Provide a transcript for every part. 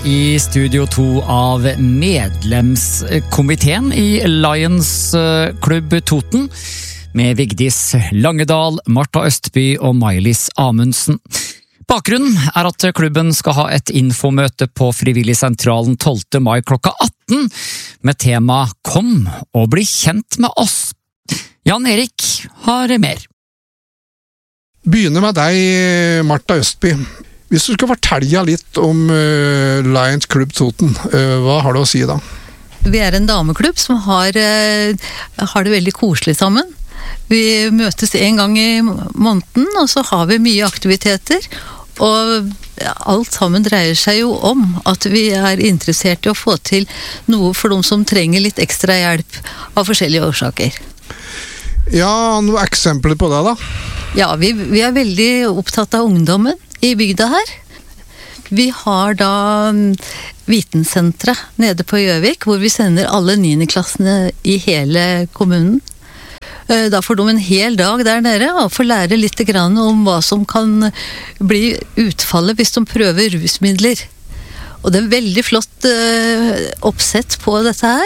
I studio 2 av medlemskomiteen i Lions Klubb Toten, med Vigdis Langedal, Martha Østby og Maj-Lis Amundsen. Bakgrunnen er at klubben skal ha et infomøte på Frivilligsentralen 12. mai klokka 18, med tema «Kom og bli kjent med oss». Jan Erik har mer. Begynner med deg, Martha Østby. Hvis du skal fortelle litt om Lions Klubb Toten, hva har du å si da? Vi er en dameklubb som har det veldig koselig sammen. Vi møtes en gang i måneden, og så har vi mye aktiviteter. Og alt sammen dreier seg jo om at vi er interessert i å få til noe for de som trenger litt ekstra hjelp av forskjellige årsaker. Ja, noen eksempler på det da? Ja, vi er veldig opptatt av ungdommen i bygda her. Vi har da vitensentret nede på Gjøvik, hvor vi sender alle 9. klassene i hele kommunen. Da får de en hel dag der nede og får lære litt grann om hva som kan bli utfallet hvis de prøver rusmidler. Og det er en veldig flott oppsett på dette her.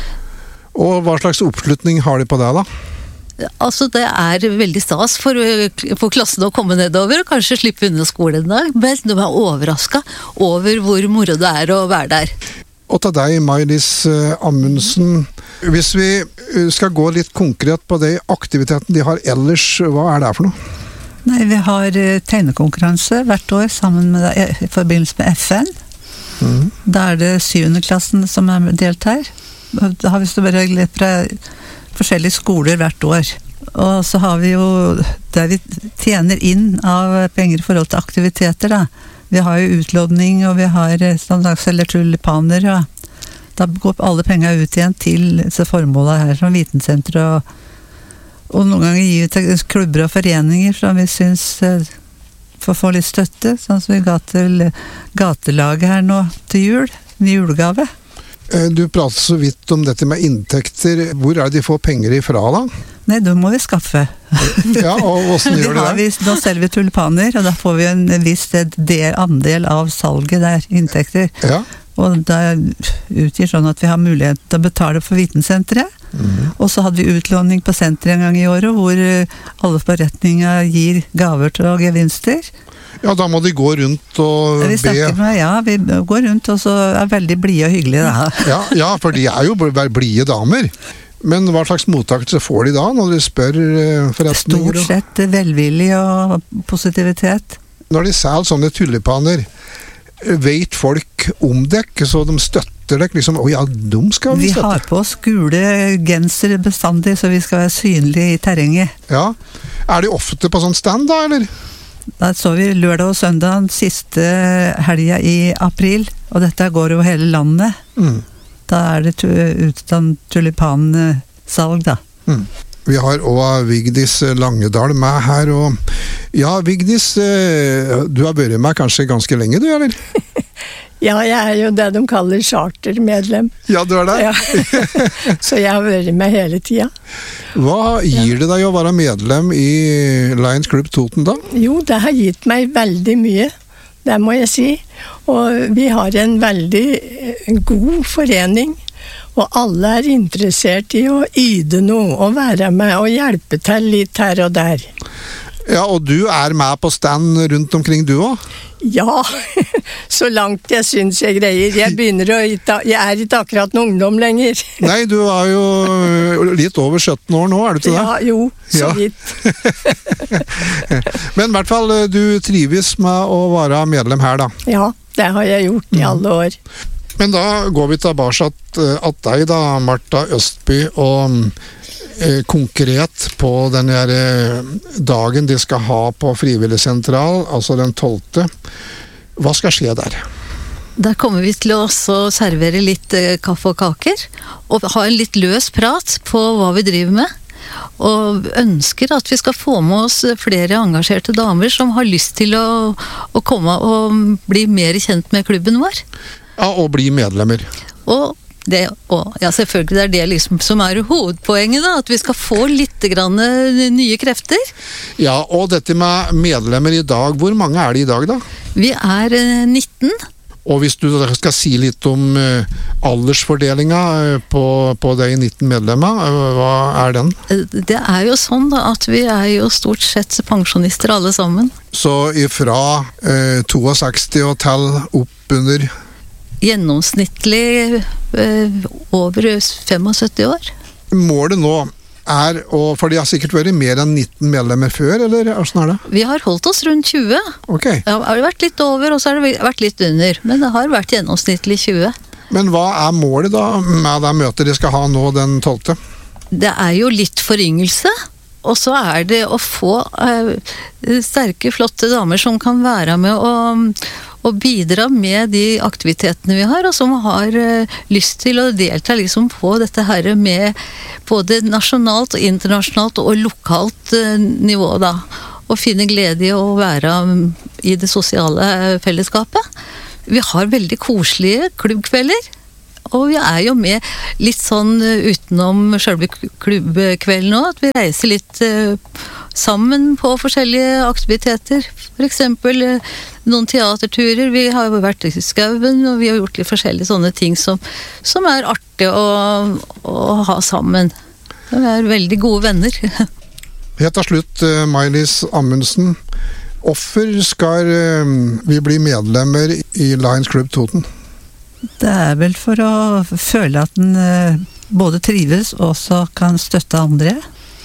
Og hva slags oppslutning har de på det da? Altså, det er veldig stas for klassen å komme nedover og kanskje slippe unna skolen da, men de er overrasket over hvor moro det er å være der. Og til deg, Maj-Lis Amundsen, hvis vi skal gå litt konkret på de aktiviteten de har ellers, hva er det for noe? Nei, vi har tegnekonkurranse hvert år sammen med, i forbindelse med FN. Da er det 7. klassen som er deltar. Da har vi store regler fra forskjellige skoler hvert år. Og så har vi jo der vi tjener inn av penger i forhold til aktiviteter da. Vi har jo utlådning, og vi har standardseller tulipaner, og da går alle penger ut igjen til disse formålene her, som vitensenter, og noen ganger gir vi til klubber og foreninger som vi synes får få litt støtte, sånn som vi ga til gatelaget her nå til jul, en julegave. Du prater så vidt om dette med inntekter. Hvor er det de får penger ifra da? Nei, da må vi skaffe. Ja, og hvordan gjør de det? Nå selger vi tulipaner, og da får vi en viss andel av salget der, inntekter. Ja. Og det utgir sånn at vi har mulighet til å betale for vitensenteret. Og så hadde vi utlåning på senteret en gang i året, hvor alle forretninger gir gaver til og gevinster. Ja, da må de gå rundt og be. Vi går rundt og så er veldig blige og hyggelige da. Ja, for de er jo blige damer. Men hva slags mottakelse får de da når de spør forretninger? Stort sett velvillig og positivitet. Når de selger sånne tulipaner, vet folk om dere, så de støtter dere liksom, ja, de skal vi støtte. Vi har på oss gule genser bestandig, så vi skal være synlige i terrenget. Ja, er de ofte på sånn stand da, eller? Da så vi lørdag og søndag siste helga i april, og dette går over hele landet. Da er det utstand tulipansalg da. Vi har også Vigdis Langedal med her, og ja, Vigdis, du har vært med kanskje ganske lenge du, eller? Ja, jeg er jo det de kaller chartermedlem. Ja, du er det? Ja. Så jeg har vært med hele tiden. Hva gir det deg å være medlem i Lions Klubb Toten da? Jo, det har gitt meg veldig mye, det må jeg si. Og vi har en veldig god forening, og alle er interessert i å yde noe, og være med og hjelpe til litt her og der. Ja, og du er med på stand rundt omkring du også? Ja, så langt jeg synes jeg greier. Jeg er ikke akkurat noen ungdom lenger. Nei, du er jo litt over 17 år nå, er du ikke det? Ja, jo, så vidt. Men i hvert fall, du trives med å være medlem her da? Ja, det har jeg gjort i alle år. Men da går vi tilbake at deg da, Martha Østby, og konkret på denne dagen de skal ha på Frivilligsentral, altså den 12. Hva skal skje der? Der kommer vi til å også servere litt kaffe og kaker, og ha en litt løs prat på hva vi driver med. Og ønsker at vi skal få med oss flere engasjerte damer som har lyst til å komme og bli mer kjent med klubben vår. Ja, og bli medlemmer. Og selvfølgelig det er det liksom som er hovedpoenget da, at vi skal få litt grann nye krefter. Ja, og dette med medlemmer i dag, hvor mange er det i dag da? Vi er 19. Og hvis du skal si litt om aldersfordelinga på de 19 medlemmer, hva er den? Det er jo sånn da, at vi er jo stort sett pensjonister alle sammen. Så ifra 62 og til opp under? Gjennomsnittlig over 75 år. Målet nå for de har sikkert vært mer enn 19 medlemmer før, eller hvordan er det? Vi har holdt oss rundt 20. Ok. Det har vært litt over, og så har det vært litt under. Men det har vært gjennomsnittlig 20. Men hva er målet da med det møtet de skal ha nå den 12.? Det er jo litt foryngelse. Og så er det å få sterke, flotte damer som kan være med og bidra med de aktivitetene vi har, og som har lyst til å delta liksom på dette her med både nasjonalt og internasjonalt og lokalt nivå da. Og finne glede i å være i det sosiale fellesskapet. Vi har veldig koselige klubbkvelder. Og vi er jo med litt sånn utenom selve klubbkvelden nå, at vi reiser litt sammen på forskjellige aktiviteter. For eksempel noen teaterturer, vi har jo vært i skauen, og vi har gjort litt forskjellige sånne ting som er artig å ha sammen. Vi er veldig gode venner. Helt til slutt, May-Lis Amundsen. Hvorfor skal vi bli medlemmer i Lions Club Toten? Det er vel for å føle at den både trives og også kan støtte andre.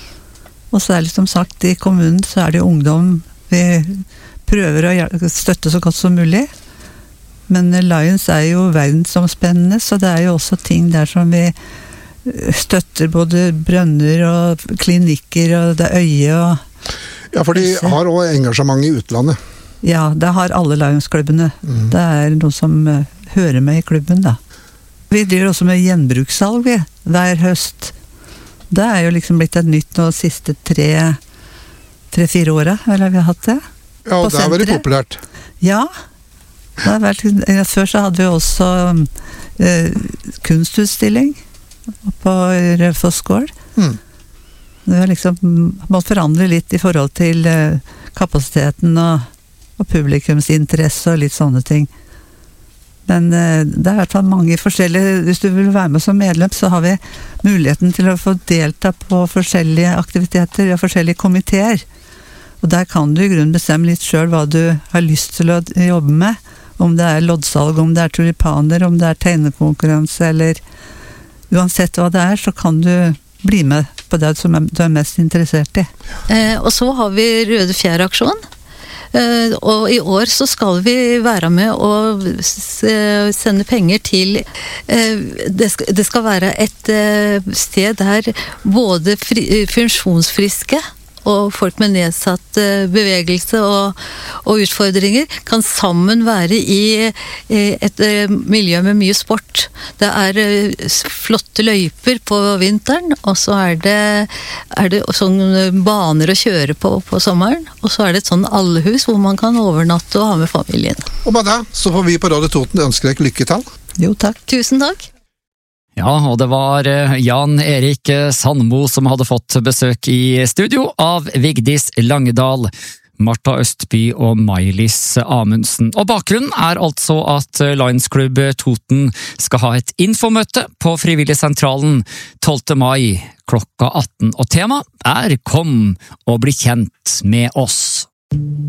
Og så er det som sagt, i kommunen så er det jo ungdom vi prøver å støtte så godt som mulig. Men Lions er jo verdensomspennende, så det er jo også ting der som vi støtter, både brønner og klinikker og det øye og... Ja, for de har også engasjement i utlandet. Ja, det har alle Lions-klubbene. Det er noe som hører med i klubben da. Vi driver også med gjenbrukssalg hver høst. Det er jo liksom blitt et nytt nå siste 3-4 åra, eller vi har hatt det. Ja, og det har vært populært. Ja, det har vært, før så hadde vi også kunstutstilling på Raufoss gård. Det har liksom måttet forandre litt i forhold til kapasiteten og publikumsinteresse og litt sånne ting. Men det er i hvert fall mange forskjellige, hvis du vil være med som medlem, så har vi muligheten til å få delta på forskjellige aktiviteter og forskjellige komiteer. Og der kan du i grunnen bestemme litt selv hva du har lyst til å jobbe med. Om det er loddsalg, om det er tulipaner, om det er tegnekonkurranse, eller uansett hva det er, så kan du bli med på det som du er mest interessert i. Og så har vi Røde Fjær-aksjon. Og i år så skal vi være med og sende penger til det skal være et sted der både funksjonsfriske og folk med nedsatt bevegelse og utfordringer kan sammen være i et miljø med mye sport. Det er flotte løyper på vinteren, og så er det sånne baner å kjøre på sommeren, og så er det et sånn allehus hvor man kan overnatte og ha med familien. Og med det så får vi på Radio Toten ønske deg lykke til. Jo, takk. Tusen takk. Ja, og det var Jan Erik Sandmo som hadde fått besøk i studio av Vigdis Langedal, Martha Østby og May-Lis Amundsen. Og bakgrunnen er altså at Lions Club Toten skal ha et infomøte på Frivilligsentralen 12. mai klokka 18, og tema er «Kom og bli kjent med oss».